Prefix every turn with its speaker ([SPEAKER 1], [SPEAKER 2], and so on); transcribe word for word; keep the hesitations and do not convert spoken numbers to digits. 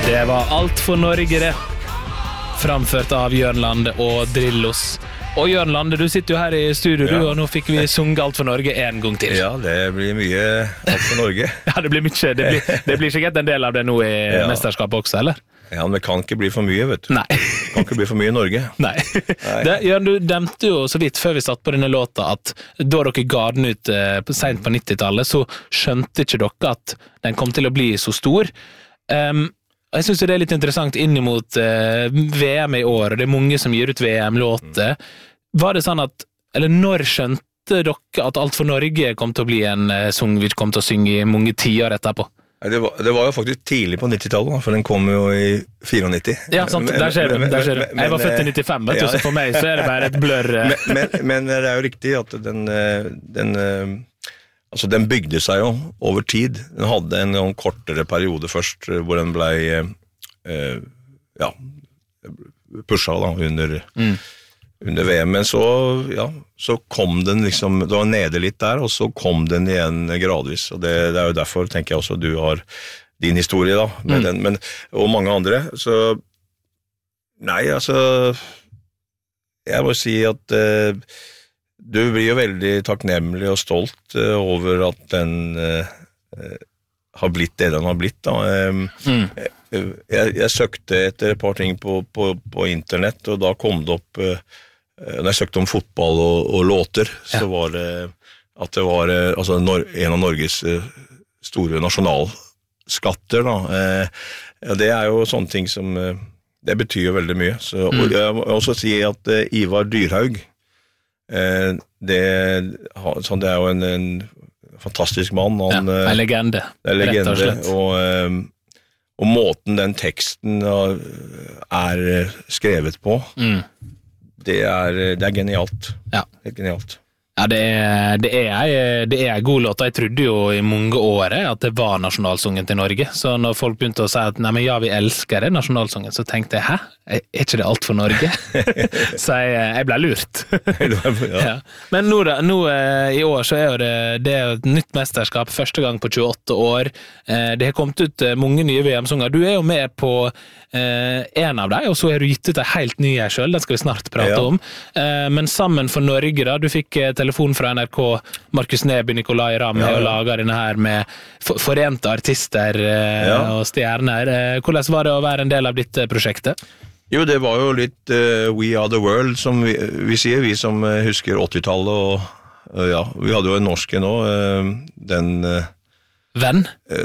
[SPEAKER 1] Det var alt for Norge det. Framført av Jørn Lande og Drillos. Og Jørn Lande, du sitter jo her i studio, ja. Du, og nå fikk vi sunget Alt for Norge en gang til.
[SPEAKER 2] Ja, det blir mye Alt for Norge.
[SPEAKER 1] Ja, det blir mye. Det blir, det blir sikkert en del av det nå i ja. Mesterskapet også, eller?
[SPEAKER 2] Ja, men det kan ikke bli for mye, vet du.
[SPEAKER 1] Nei.
[SPEAKER 2] Det kan ikke bli for mye i Norge.
[SPEAKER 1] Nei. Nei. Det, Jørn, du demte jo så vidt før vi satt på denne låta at da dere ga den ut eh, sent på nittitallet, så skjønte ikke dere at den kom til å bli så stor. Um, jeg synes det er litt interessant inn mot uh, V M i år, og det er mange som gir ut V M-låter. Var det sånn at, eller når skjønte dere at Alt for Norge kom til å bli en uh, sang vi kom til å synge i mange tiår etterpå?
[SPEAKER 2] Det var, det var jo faktisk tidlig på nittitallet, for den kom jo i nittifire.
[SPEAKER 1] Ja, sant, der ser du, der ser du. Jeg var født i nittifem, vet du, så for meg så er det bare et blør.
[SPEAKER 2] Men, men, men det er jo riktig at den, den, altså den bygde seg jo over tid. Den hadde en, en kortere periode først, hvor den ble eh, ja, pusha da, under, mm. under V M, men så, ja, så kom den liksom, det var nede litt der, og så kom den igjen gradvis, og det, det er jo derfor, tenker jeg også, du har din historie da, med mm. den, men, og mange andre, så nei, altså jeg må si at eh, du blir jo veldig takknemlig og stolt uh, over at den uh, uh, har blitt det den har blitt da. Um, mm. jeg, jeg søkte etter et par ting på, på, på internett, og da kom det opp uh, når jeg søkte om fotball og, og låter, ja. Så var det at det var uh, altså, Nor- en av Norges uh, store nasjonalskatter da. Uh, ja, det er jo sånne ting som uh, det betyr jo veldig mye. Så, mm. og jeg må også si at uh, Ivar Dyrhaug, Eh, det, så det er jo en, en fantastisk mann. Han,
[SPEAKER 1] ja, en legende.
[SPEAKER 2] En legende, og, og, og måten den teksten er skrevet på, mm. det, er, det er genialt.
[SPEAKER 1] Ja.
[SPEAKER 2] Det er genialt.
[SPEAKER 1] Ja, det er, det, er, det er en god låt. Jeg trodde jo i mange år at det var nasjonalsungen til Norge. Så når folk begynte å si at nei, men ja, vi elsker det, nasjonalsungen, så tenkte jeg, hæ? Er ikke det alt for Norge? Så jeg, jeg ble lurt. Ja. Men nå, da, nå i år så er det, det er et nytt mesterskap, første gang på tjueåtte år. Det har kommet ut mange nye V M-sanger. Du er jo med på eh, en av dem, og så har du gitt ut en helt ny her selv, den skal vi snart prate ja. om. Eh, men Sammen for Norge, da, du fikk telefon fra N R K, Markus Neby, Nikolai Ramm, ja, ja. Og laget denne her med for, forente artister eh, ja. og stjerner. Eh, hvordan var det å være en del av ditt prosjektet?
[SPEAKER 2] Jo, det var jo litt uh, We Are The World, som vi, vi sier, vi som uh, husker åttitallet, og uh, ja, vi hadde jo en norske nå, uh, den... Uh,
[SPEAKER 1] Venn?
[SPEAKER 2] Uh,